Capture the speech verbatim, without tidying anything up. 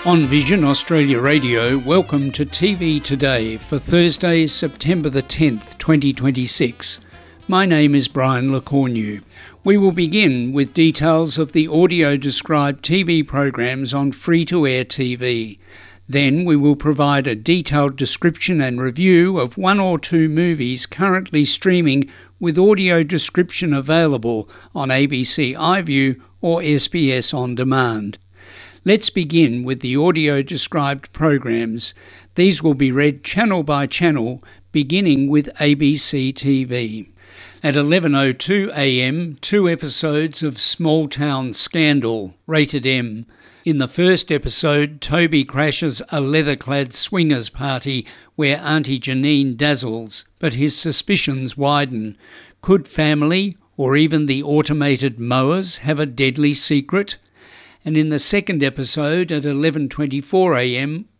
On Vision Australia Radio, welcome to T V Today for Thursday, September the tenth, twenty twenty-six. My name is Brian LeCornu. We will begin with details of the audio-described T V programs on free-to-air T V. Then we will provide a detailed description and review of one or two movies currently streaming with audio description available on A B C iView or S B S On Demand. Let's begin with the audio-described programs. These will be read channel by channel, beginning with A B C T V. At eleven oh two a m, two episodes of Small Town Scandal, rated M. In the first episode, Toby crashes a leather-clad swingers party where Auntie Janine dazzles, but his suspicions widen. Could family, or even the automated mowers, have a deadly secret? And in the second episode, at eleven twenty-four a m,